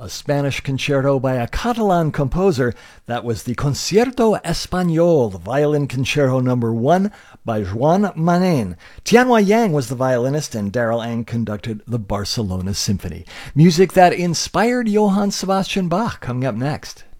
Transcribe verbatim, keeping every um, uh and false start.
a Spanish concerto by a Catalan composer. That was the Concierto Español, the violin concerto number one by Joan Manen. Tianhua Yang was the violinist, and Daryl Ang conducted the Barcelona Symphony. Music that inspired Johann Sebastian Bach, coming up next.